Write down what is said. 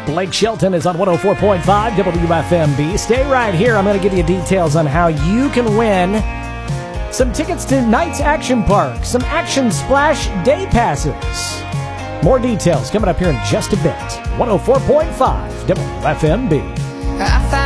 Blake Shelton is on 104.5 WFMB. Stay right here. I'm going to give you details on how you can win some tickets to Knights Action Park, some Action Splash Day Passes. More details coming up here in just a bit. 104.5 WFMB.